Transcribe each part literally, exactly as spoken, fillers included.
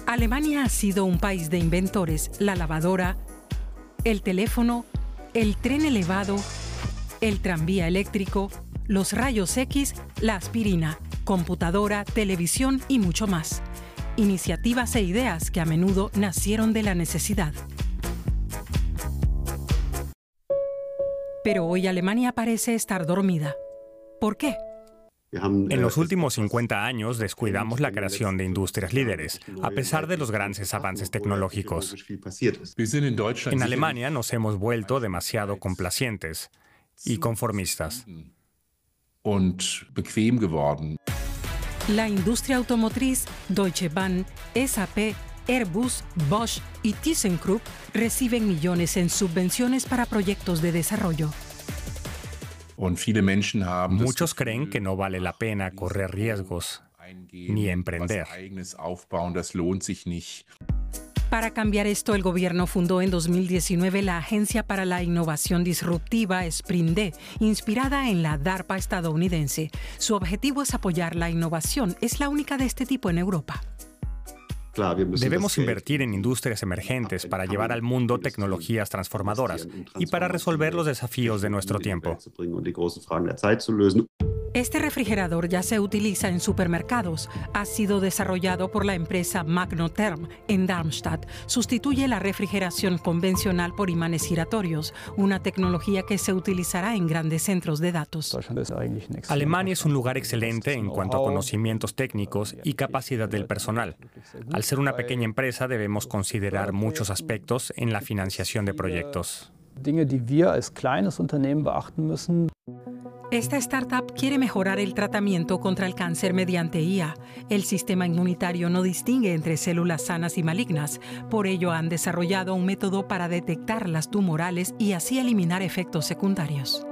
Alemania ha sido un país de inventores. La lavadora, el teléfono, el tren elevado, el tranvía eléctrico, los rayos X, la aspirina, computadora, televisión y mucho más. Iniciativas e ideas que a menudo nacieron de la necesidad. Pero hoy Alemania parece estar dormida. ¿Por qué? En los últimos cincuenta años descuidamos la creación de industrias líderes, a pesar de los grandes avances tecnológicos. En Alemania nos hemos vuelto demasiado complacientes y conformistas. La industria automotriz, Deutsche Bahn, S A P, Airbus, Bosch y ThyssenKrupp reciben millones en subvenciones para proyectos de desarrollo. Muchos creen que no vale la pena correr riesgos ni emprender. Para cambiar esto, el gobierno fundó en dos mil diecinueve la Agencia para la Innovación Disruptiva, SPRINT-D, inspirada en la DARPA estadounidense. Su objetivo es apoyar la innovación. Es la única de este tipo en Europa. Debemos invertir en industrias emergentes para llevar al mundo tecnologías transformadoras y para resolver los desafíos de nuestro tiempo. Este refrigerador ya se utiliza en supermercados. Ha sido desarrollado por la empresa Magnotherm en Darmstadt. Sustituye la refrigeración convencional por imanes giratorios, una tecnología que se utilizará en grandes centros de datos. Alemania es un lugar excelente en cuanto a conocimientos técnicos y capacidad del personal. Al ser una pequeña empresa, debemos considerar muchos aspectos en la financiación de proyectos. Esta startup quiere mejorar el tratamiento contra el cáncer mediante I A. El sistema inmunitario no distingue entre células sanas y malignas. Por ello, han desarrollado un método para detectar las tumorales y así eliminar efectos secundarios.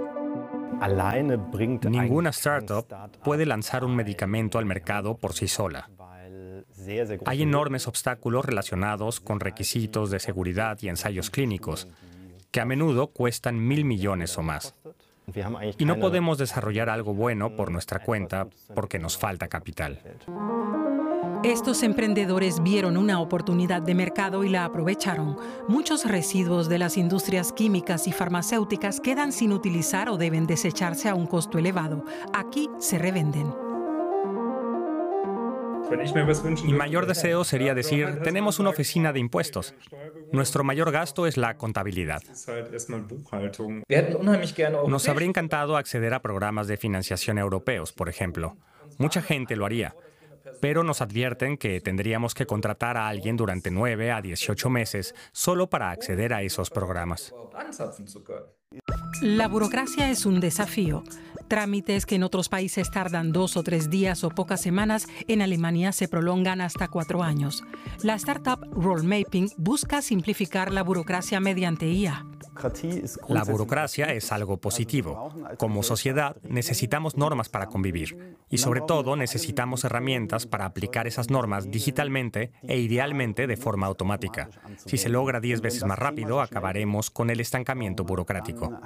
Ninguna startup puede lanzar un medicamento al mercado por sí sola. Hay enormes obstáculos relacionados con requisitos de seguridad y ensayos clínicos, que a menudo cuestan mil millones o más. Y no podemos desarrollar algo bueno por nuestra cuenta porque nos falta capital. Estos emprendedores vieron una oportunidad de mercado y la aprovecharon. Muchos residuos de las industrias químicas y farmacéuticas quedan sin utilizar o deben desecharse a un costo elevado. Aquí se revenden. Mi mayor deseo sería decir, tenemos una oficina de impuestos. Nuestro mayor gasto es la contabilidad. Nos habría encantado acceder a programas de financiación europeos, por ejemplo. Mucha gente lo haría, pero nos advierten que tendríamos que contratar a alguien durante nueve a dieciocho meses solo para acceder a esos programas. La burocracia es un desafío. Trámites que en otros países tardan dos o tres días o pocas semanas, en Alemania se prolongan hasta cuatro años. La startup Rollmapping busca simplificar la burocracia mediante I A. La burocracia es algo positivo. Como sociedad, necesitamos normas para convivir. Y sobre todo, necesitamos herramientas para aplicar esas normas digitalmente e idealmente de forma automática. Si se logra diez veces más rápido, acabaremos con el estancamiento burocrático.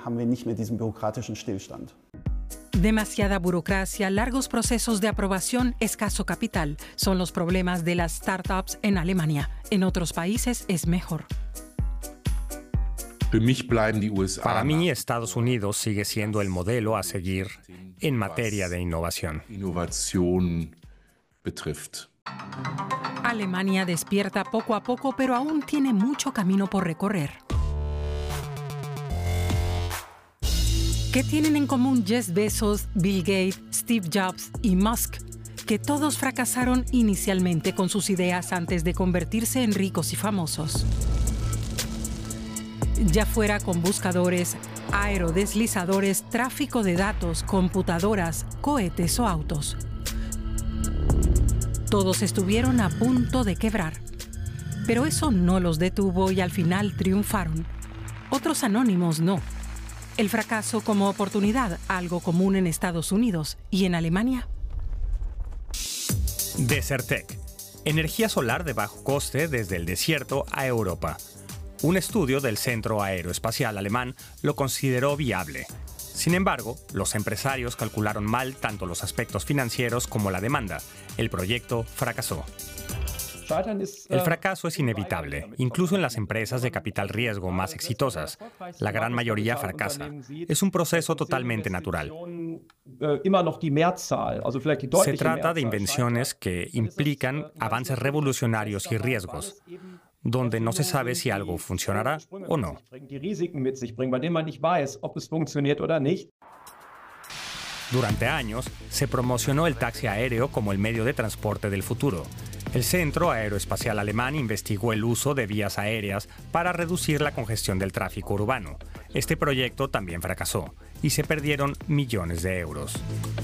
Demasiada burocracia, largos procesos de aprobación, escaso capital son los problemas de las startups en Alemania. En otros países es mejor. Para mí, Estados Unidos sigue siendo el modelo a seguir en materia de innovación. Alemania despierta poco a poco, pero aún tiene mucho camino por recorrer. ¿Qué tienen en común Jeff Bezos, Bill Gates, Steve Jobs y Musk? Que todos fracasaron inicialmente con sus ideas antes de convertirse en ricos y famosos. Ya fuera con buscadores, aerodeslizadores, tráfico de datos, computadoras, cohetes o autos. Todos estuvieron a punto de quebrar. Pero eso no los detuvo y al final triunfaron. Otros anónimos no. El fracaso como oportunidad, algo común en Estados Unidos y en Alemania. Desertec, energía solar de bajo coste desde el desierto a Europa. Un estudio del Centro Aeroespacial Alemán lo consideró viable. Sin embargo, los empresarios calcularon mal tanto los aspectos financieros como la demanda. El proyecto fracasó. El fracaso es inevitable, incluso en las empresas de capital riesgo más exitosas. La gran mayoría fracasa. Es un proceso totalmente natural. Se trata de invenciones que implican avances revolucionarios y riesgos, donde no se sabe si algo funcionará o no. Durante años, se promocionó el taxi aéreo como el medio de transporte del futuro. El Centro Aeroespacial Alemán investigó el uso de vías aéreas para reducir la congestión del tráfico urbano. Este proyecto también fracasó y se perdieron millones de euros.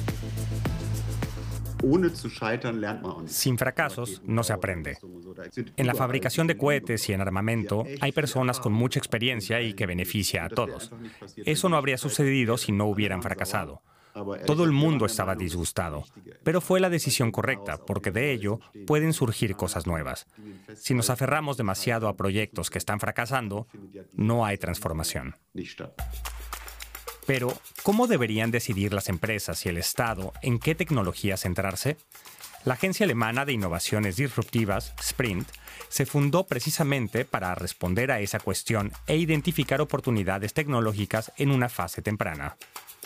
Sin fracasos no se aprende. En la fabricación de cohetes y en armamento hay personas con mucha experiencia y que beneficia a todos. Eso no habría sucedido si no hubieran fracasado. Todo el mundo estaba disgustado, pero fue la decisión correcta, porque de ello pueden surgir cosas nuevas. Si nos aferramos demasiado a proyectos que están fracasando, no hay transformación. Pero, ¿cómo deberían decidir las empresas y el Estado en qué tecnologías centrarse? La Agencia Alemana de Innovaciones Disruptivas, Sprint, se fundó precisamente para responder a esa cuestión e identificar oportunidades tecnológicas en una fase temprana.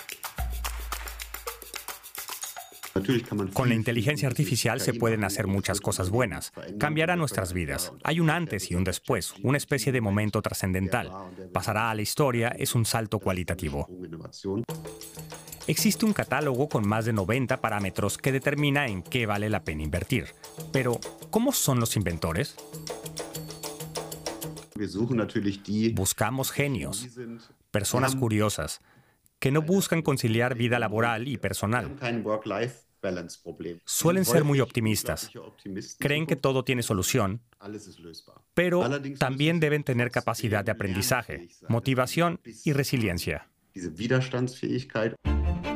Con la inteligencia artificial se pueden hacer muchas cosas buenas. Cambiará nuestras vidas. Hay un antes y un después, una especie de momento trascendental. Pasará a la historia, es un salto cualitativo. Existe un catálogo con más de noventa parámetros que determina en qué vale la pena invertir. Pero, ¿cómo son los inventores? Buscamos genios, personas curiosas, que no buscan conciliar vida laboral y personal. Suelen ser muy optimistas. Creen que todo tiene solución, pero también deben tener capacidad de aprendizaje, motivación y resiliencia.